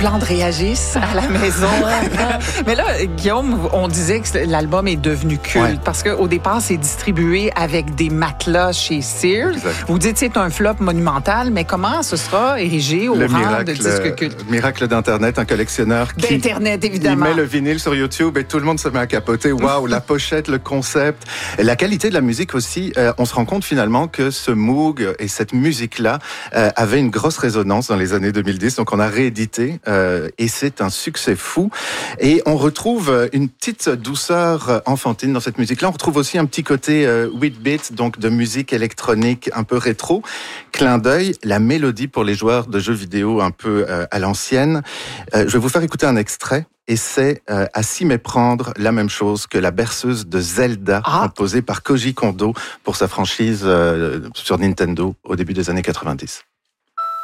plantes réagissent à la maison. Mais là, Guillaume, on disait que l'album est devenu culte parce qu'au départ, c'est distribué avec des matelas chez Sears. Exact. Vous dites que c'est un flop monumental, mais comment ce sera érigé au rang de disque culte? Le miracle d'Internet, un collectionneur qui d'Internet, évidemment. met le vinyle sur YouTube et tout le monde se met à capoter. Waouh, la pochette, le concept, et la qualité de la musique aussi. On se rend compte finalement que ce Moog et cette musique-là avaient une grosse résonance dans les années 2010. Donc on a réédité et c'est un succès fou. Et on retrouve une petite douceur enfantine dans cette musique-là. On retrouve aussi un petit côté 8-bit, donc de musique électronique un peu rétro. Clin d'œil, la mélodie pour les joueurs de jeux vidéo un peu à l'ancienne. Je vais vous faire écouter un extrait. Et c'est à s'y méprendre la même chose que la berceuse de Zelda, composée par Koji Kondo pour sa franchise sur Nintendo au début des années 90.